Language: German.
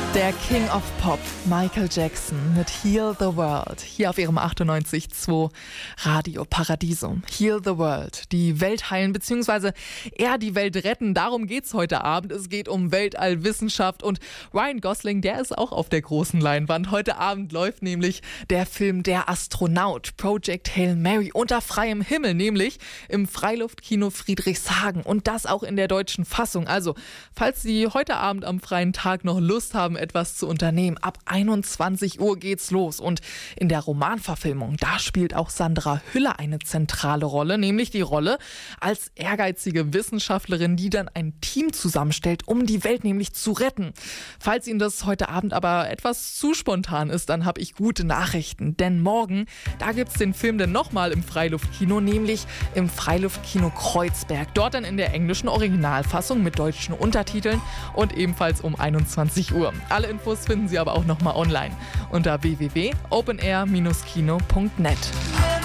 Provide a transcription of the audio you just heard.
Der King of Pop, Michael Jackson mit Heal the World, hier auf ihrem 98.2 Radio Paradiso. Heal the World, die Welt heilen, beziehungsweise eher die Welt retten. Darum geht's heute Abend. Es geht um Weltallwissenschaft und Ryan Gosling, der ist auch auf der großen Leinwand. Heute Abend läuft nämlich der Film Der Astronaut, Project Hail Mary, unter freiem Himmel, nämlich im Freiluftkino Friedrichshagen und das auch in der deutschen Fassung. Also, falls Sie heute Abend am freien Tag noch Lust haben, etwas zu unternehmen, ab 21 Uhr geht's los. Und in der Romanverfilmung, da spielt auch Sandra Hüller eine zentrale Rolle, nämlich die Rolle als ehrgeizige Wissenschaftlerin, die dann ein Team zusammenstellt, um die Welt nämlich zu retten. Falls Ihnen das heute Abend aber etwas zu spontan ist, dann habe ich gute Nachrichten. Denn morgen, da gibt's den Film dann nochmal im Freiluftkino, nämlich im Freiluftkino Kreuzberg. Dort dann in der englischen Originalfassung mit deutschen Untertiteln und ebenfalls um 21 Uhr. Alle Infos finden Sie aber auch nochmal online unter www.openair-kino.net.